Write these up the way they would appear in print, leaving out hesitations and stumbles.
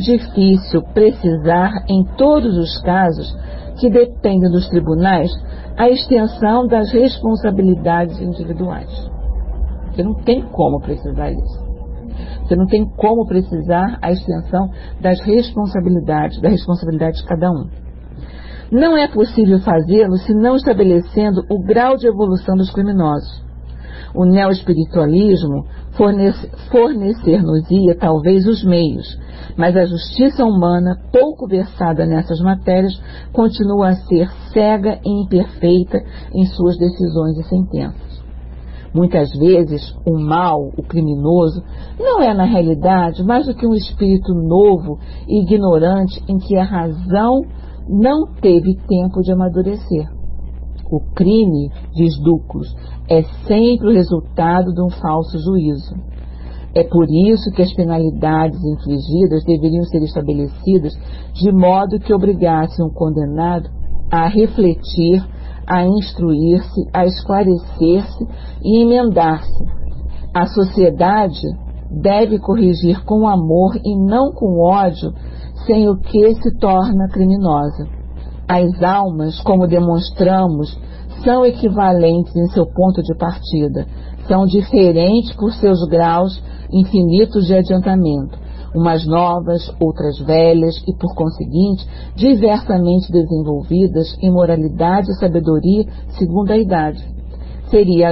difícil precisar, em todos os casos que dependem dos tribunais, a extensão das responsabilidades individuais. Você não tem como precisar disso. Você não tem como precisar a extensão das responsabilidades, da responsabilidade de cada um. Não é possível fazê-lo se não estabelecendo o grau de evolução dos criminosos. O neoespiritualismo fornecer-nos-ia talvez os meios, mas a justiça humana, pouco versada nessas matérias, continua a ser cega e imperfeita em suas decisões e sentenças. Muitas vezes, o mal, o criminoso, não é na realidade mais do que um espírito novo e ignorante em que a razão não teve tempo de amadurecer. O crime, diz Dúculos, é sempre o resultado de um falso juízo. É por isso que as penalidades infligidas deveriam ser estabelecidas de modo que obrigassem o condenado a refletir, a instruir-se, a esclarecer-se e emendar-se. A sociedade deve corrigir com amor e não com ódio, sem o que se torna criminosa. As almas, como demonstramos, são equivalentes em seu ponto de partida, são diferentes por seus graus infinitos de adiantamento, umas novas, outras velhas e, por conseguinte, diversamente desenvolvidas em moralidade e sabedoria segundo a idade. Seria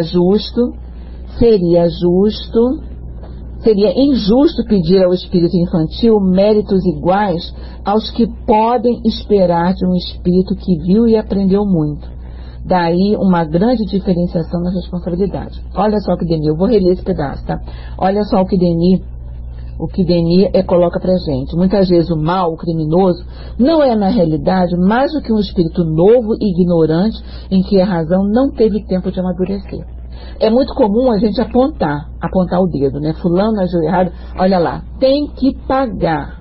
injusto pedir ao espírito infantil méritos iguais aos que podem esperar de um espírito que viu e aprendeu muito. Daí uma grande diferenciação na responsabilidade. Olha só o que Denis, eu vou reler esse pedaço, tá? Olha só o que Denis coloca pra gente. Muitas vezes o mal, o criminoso, não é na realidade mais do que um espírito novo e ignorante em que a razão não teve tempo de amadurecer. É muito comum a gente apontar o dedo, né? Fulano agiu errado, olha lá, tem que pagar.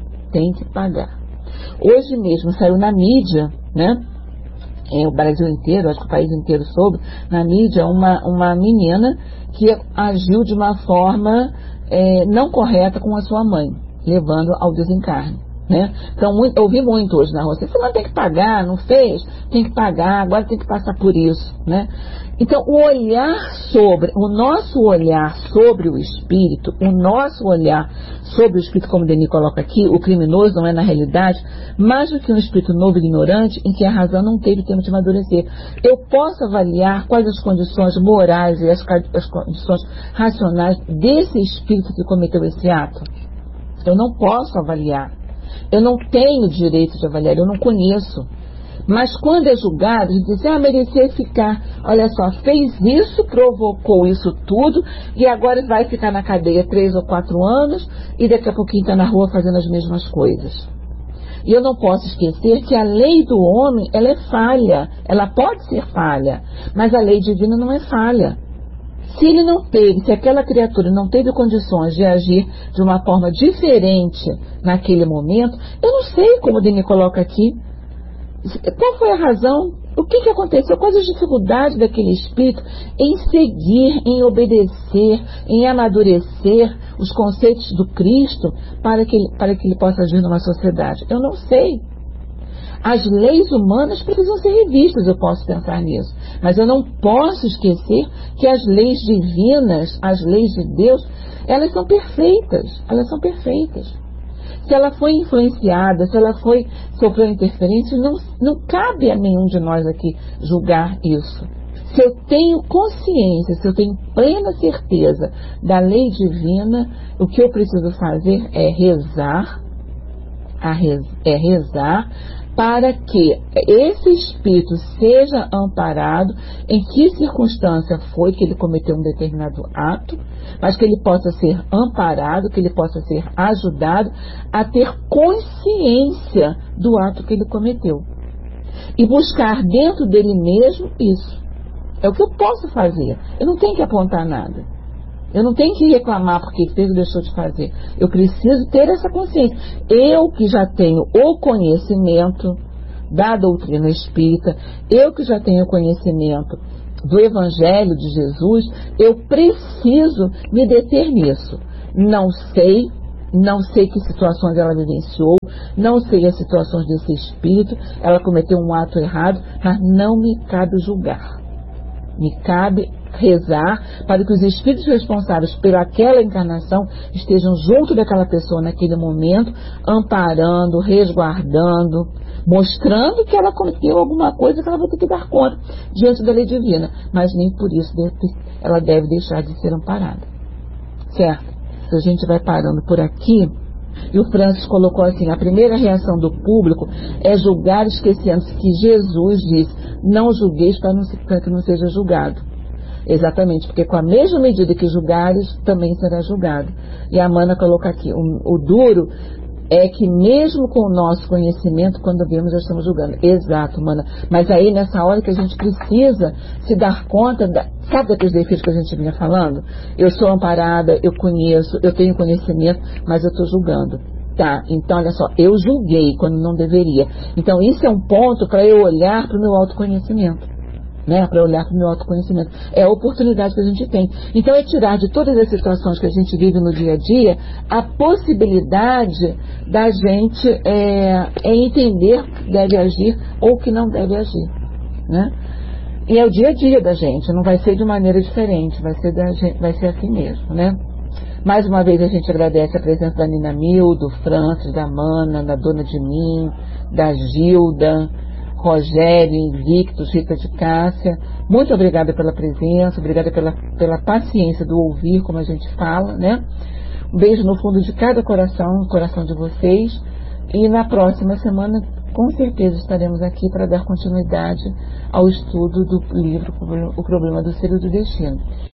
Hoje mesmo saiu na mídia, né? O Brasil inteiro, acho que o país inteiro soube, na mídia, uma menina que agiu de uma forma não correta com a sua mãe, levando ao desencarne. Né? Então, eu ouvi muito hoje na rua, você não tem que pagar, não fez? Tem que pagar, agora tem que passar por isso. Né? Então, o nosso olhar sobre o espírito, como o Denis coloca aqui, o criminoso não é na realidade mais do que um espírito novo e ignorante em que a razão não teve tempo de amadurecer. Eu posso avaliar quais as condições morais e as condições racionais desse espírito que cometeu esse ato? Eu não posso avaliar. Eu não tenho direito de avaliar, eu não conheço. Mas quando é julgado, a gente diz, merecia ficar. Olha só, fez isso, provocou isso tudo, e agora vai ficar na cadeia 3 ou 4 anos, e daqui a pouquinho está na rua fazendo as mesmas coisas. E eu não posso esquecer que a lei do homem, ela é falha. Ela pode ser falha, mas a lei divina não é falha. Se aquela criatura não teve condições de agir de uma forma diferente naquele momento, eu não sei como o Denis coloca aqui. Qual foi a razão? O que aconteceu? Quais as dificuldades daquele espírito em seguir, em obedecer, em amadurecer os conceitos do Cristo para que ele possa agir numa sociedade? Eu não sei. As leis humanas precisam ser revistas, eu posso pensar nisso. Mas eu não posso esquecer que as leis divinas, as leis de Deus, elas são perfeitas. Se ela foi influenciada, se ela sofreu interferência, não cabe a nenhum de nós aqui julgar isso. Se eu tenho consciência, se eu tenho plena certeza da lei divina, o que eu preciso fazer é rezar para que esse espírito seja amparado, em que circunstância foi que ele cometeu um determinado ato, mas que ele possa ser amparado, que ele possa ser ajudado a ter consciência do ato que ele cometeu. E buscar dentro dele mesmo isso. É o que eu posso fazer. Eu não tenho que apontar nada. Eu não tenho que reclamar porque fez ou deixou de fazer. Eu preciso ter essa consciência. Eu que já tenho o conhecimento da doutrina espírita, eu que já tenho o conhecimento do Evangelho de Jesus, eu preciso me deter nisso. Não sei, não sei que situações ela vivenciou, não sei as situações desse espírito, ela cometeu um ato errado, mas não me cabe julgar. Me cabe rezar para que os espíritos responsáveis pelaquela encarnação estejam junto daquela pessoa naquele momento, amparando, resguardando, mostrando que ela cometeu alguma coisa que ela vai ter que dar conta diante da lei divina, mas nem por isso ela deve deixar de ser amparada. Certo? A gente vai parando por aqui. E o Francis colocou assim: a primeira reação do público é julgar, esquecendo-se que Jesus disse: não julgueis para que não seja julgado. Exatamente, porque com a mesma medida que julgares, também será julgado. E a Mana coloca aqui: o duro é que mesmo com o nosso conhecimento, quando vemos, já estamos julgando. Exato, Mana. Mas aí nessa hora que a gente precisa se dar conta, sabe daqueles defeitos que a gente vinha falando? Eu sou amparada, eu conheço, eu tenho conhecimento, mas eu estou julgando. Tá, então olha só, eu julguei quando não deveria. Então isso é um ponto para eu olhar para o meu autoconhecimento. Né, para olhar para o meu autoconhecimento. É a oportunidade que a gente tem. Então é tirar de todas as situações que a gente vive no dia a dia a possibilidade da gente entender que deve agir ou que não deve agir. Né? E é o dia a dia da gente, não vai ser de maneira diferente, vai ser assim mesmo. Né? Mais uma vez a gente agradece a presença da Nina Mil, do Francis, da Mana, da Dona de Mim, da Gilda, Rogério, Invictus, Rita de Cássia. Muito obrigada pela presença, obrigada pela paciência do ouvir, como a gente fala, né? Um beijo no fundo de cada coração, no coração de vocês. E na próxima semana, com certeza, estaremos aqui para dar continuidade ao estudo do livro O Problema do Ser e do Destino.